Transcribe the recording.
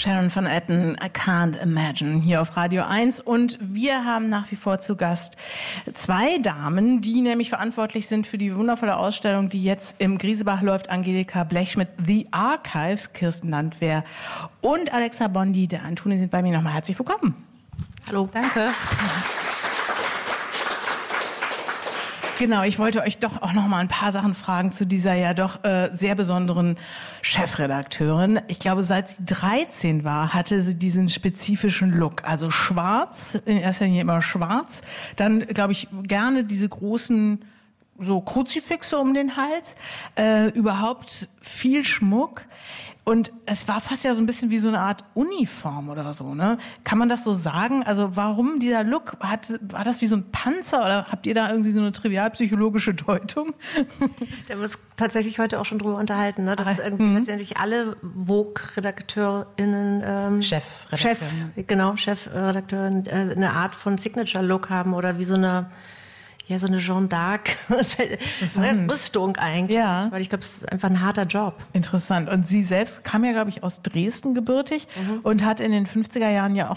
Sharon Van Etten, I Can't Imagine, hier auf Radio 1. Und wir haben nach wie vor zu Gast zwei Damen, die nämlich verantwortlich sind für die wundervolle Ausstellung, die jetzt im Griesebach läuft. Angelika Blechschmidt, The Archives, Kirsten Landwehr und Alexa Bondi, der Antoni, sind bei mir. Nochmal herzlich willkommen. Hallo. Danke. Genau, ich wollte euch doch auch noch mal ein paar Sachen fragen zu dieser ja doch sehr besonderen Chefredakteurin. Ich glaube, seit sie 13 war, hatte sie diesen spezifischen Look. Also schwarz, in erster Linie immer schwarz. Dann, glaube ich, gerne diese großen so Kruzifixe um den Hals. Überhaupt viel Schmuck. Und es war fast ja so ein bisschen wie so eine Art Uniform oder so, ne? Kann man das so sagen? Also warum dieser Look? War das wie so ein Panzer oder habt ihr da irgendwie so eine trivialpsychologische Deutung? Da haben wir uns tatsächlich heute auch schon drüber unterhalten, ne? Dass irgendwie letztendlich alle Vogue-RedakteurInnen Chefredakteurin eine Art von Signature-Look haben oder wie so eine Jeanne d'Arc Rüstung eigentlich. Ja. Weil ich glaube, es ist einfach ein harter Job. Interessant. Und sie selbst kam ja, glaube ich, aus Dresden gebürtig und hat in den 50er Jahren ja auch